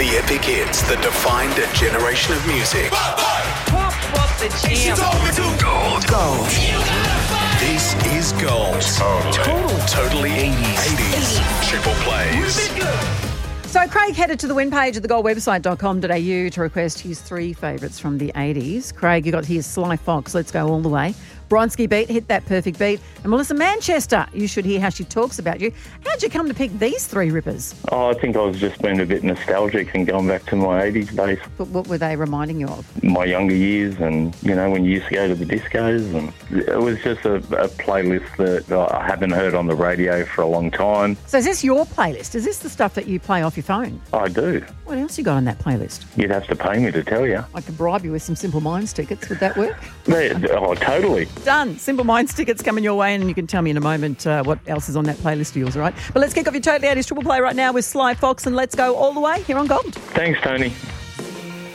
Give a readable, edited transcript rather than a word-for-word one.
The epic hits that defined a generation of music. Pump up the jam. Gold. This is Gold. Totally 80s. Triple plays. So Craig headed to the win page at thegoldwebsite.com.au to request his 3 favourites from the 80s. Craig, you got his Sly Fox, Let's Go All the Way. Bronski Beat, Hit That Perfect Beat. And Melissa Manchester, you should hear how she talks about you. How'd you come to pick these 3 rippers? Oh, I think I was just being a bit nostalgic and going back to my 80s days. But what were they reminding you of? My younger years and, when you used to go to the discos. And it was just a playlist that I haven't heard on the radio for a long time. So is this your playlist? Is this the stuff that you play off your phone? I do. What else you got on that playlist? You'd have to pay me to tell you. I could bribe you with some Simple Minds tickets. Would that work? Oh, totally. Done. Simple Minds tickets coming your way, and you can tell me in a moment what else is on that playlist of yours, all right? But let's kick off your Totally 80s Triple Play right now with Sly Fox and Let's Go All the Way here on Gold. Thanks, Tony.